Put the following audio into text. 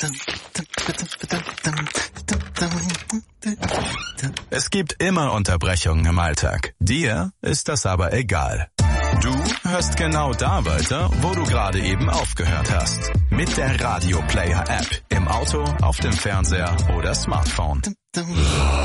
Es gibt immer Unterbrechungen im Alltag. Dir ist das aber egal. Du hörst genau da weiter, wo du gerade eben aufgehört hast. Mit der Radio Player App. Im Auto, auf dem Fernseher oder Smartphone.